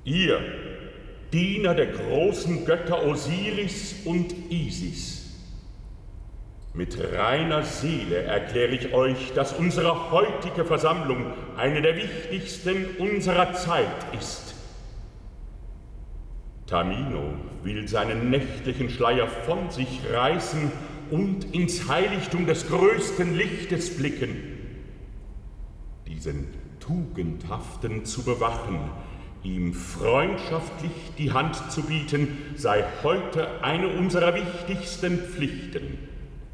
Ihr, Diener der großen Götter Osiris und Isis, mit reiner Seele erkläre ich euch, dass unsere heutige Versammlung eine der wichtigsten unserer Zeit ist. Tamino will seinen nächtlichen Schleier von sich reißen und ins Heiligtum des größten Lichtes blicken. Diesen Tugendhaften zu bewachen, ihm freundschaftlich die Hand zu bieten, sei heute eine unserer wichtigsten Pflichten.